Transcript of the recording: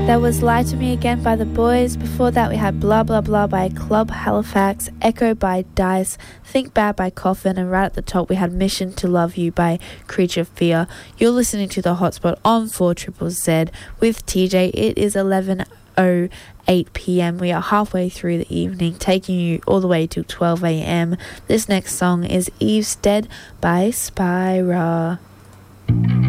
That was Lie to Me Again by The Boys. Before that we had Blah Blah Blah by Club Halifax, Echo by Dice, Think Bad by Coffin, and right at the top we had Mission to Love You by Creature Fear. You're listening to The Hotspot on 4ZZZ with TJ. It is 11:08 p.m. We are halfway through the evening, taking you all the way till 12 a.m. This next song is Eve's Dead by Spyra.